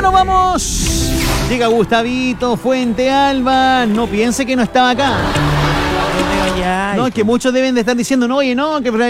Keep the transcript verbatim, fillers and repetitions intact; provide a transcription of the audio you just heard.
nos vamos. Llega Gustavito Fuente Alba. No piense que no estaba acá. No, es que muchos deben de estar diciendo, no, oye, no, que